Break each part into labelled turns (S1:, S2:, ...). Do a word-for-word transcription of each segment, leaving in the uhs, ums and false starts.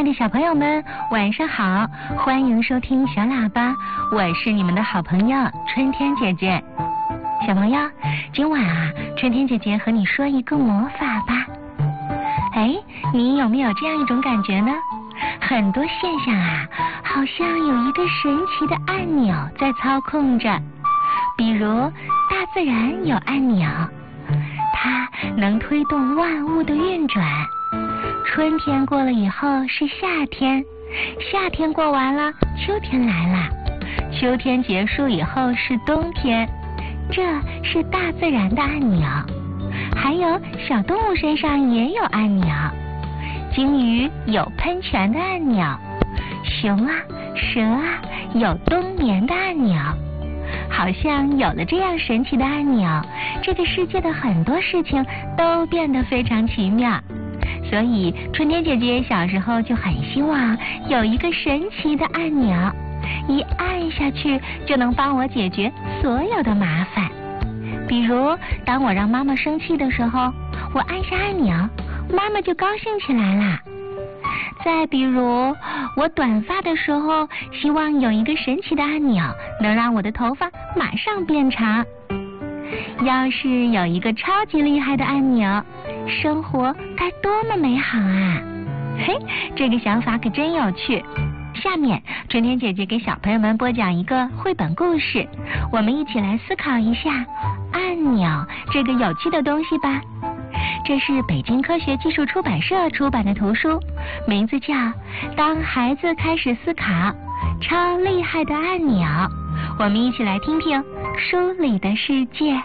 S1: 爱的小朋友们，晚上好，欢迎收听小喇叭，我是你们的好朋友春天姐姐。小朋友，今晚啊，春天姐姐和你说一个魔法吧。哎，你有没有这样一种感觉呢？很多现象啊，好像有一个神奇的按钮在操控着。比如大自然有按钮，它能推动万物的运转。春天过了以后是夏天，夏天过完了，秋天来了，秋天结束以后是冬天，这是大自然的按钮。还有小动物身上也有按钮，鲸鱼有喷泉的按钮，熊啊蛇啊有冬眠的按钮。好像有了这样神奇的按钮，这个世界的很多事情都变得非常奇妙。所以春天姐姐小时候就很希望有一个神奇的按钮，一按下去就能帮我解决所有的麻烦。比如当我让妈妈生气的时候，我按下按钮，妈妈就高兴起来啦。再比如我短发的时候，希望有一个神奇的按钮能让我的头发马上变长。要是有一个超级厉害的按钮，生活该多么美好啊！嘿，这个想法可真有趣。下面春天姐姐给小朋友们播讲一个绘本故事，我们一起来思考一下按钮这个有趣的东西吧。这是北京科学技术出版社出版的图书，名字叫《当孩子开始思考：超厉害的按钮》。我们一起来听听书里的世界。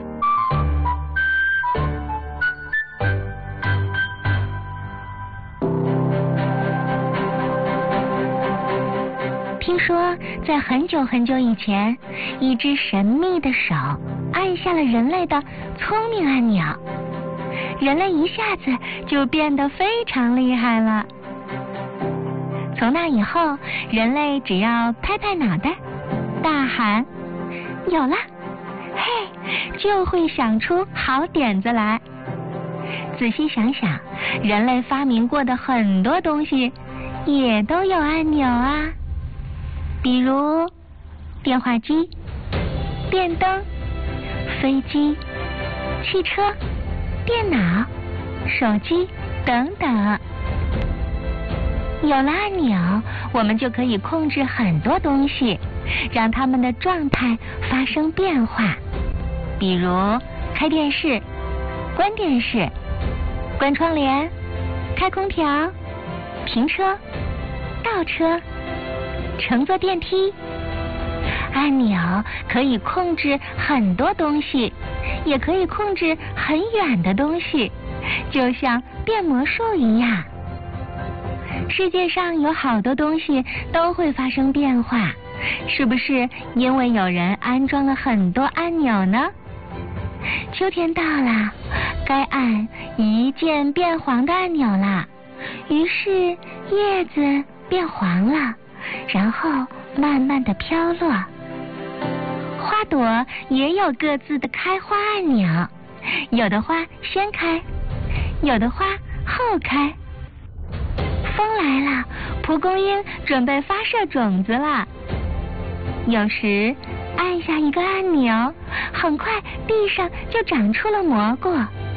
S1: 听说在很久很久以前，一只神秘的手按下了人类的聪明按钮，人类一下子就变得非常厉害了。从那以后，人类只要拍拍脑袋，大喊有了，嘿，就会想出好点子来。仔细想想，人类发明过的很多东西也都有按钮啊，比如电话机、电灯、飞机、汽车、电脑、手机等等。有了按钮，我们就可以控制很多东西，让它们的状态发生变化。比如开电视、关电视、关窗帘、开空调、停车、倒车、乘坐电梯。按钮可以控制很多东西，也可以控制很远的东西，就像变魔术一样。世界上有好多东西都会发生变化，是不是因为有人安装了很多按钮呢？秋天到了，该按一键变黄的按钮了，于是叶子变黄了，然后慢慢的飘落。花朵也有各自的开花按钮，有的花先开，有的花后开。风来了，蒲公英准备发射种子了。有时按下一个按钮，很快地上就长出了蘑菇。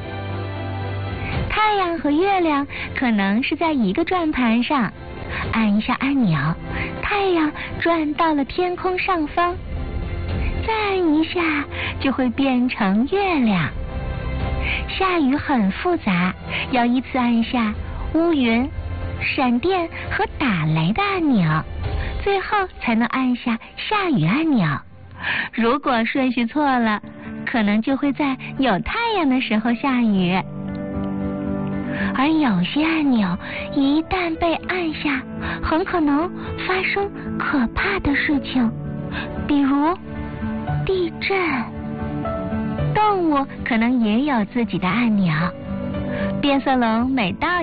S1: 太阳和月亮可能是在一个转盘上，按一下按钮，太阳转到了天空上方，再按一下就会变成月亮。下雨很复杂，要依次按下乌云、闪电和打雷的按钮，最后才能按下下雨按钮。如果顺序错了，可能就会在有太阳的时候下雨。而有些按钮一旦被按下，很可能发生可怕的事情，比如地震。动物可能也有自己的按钮。变色龙每到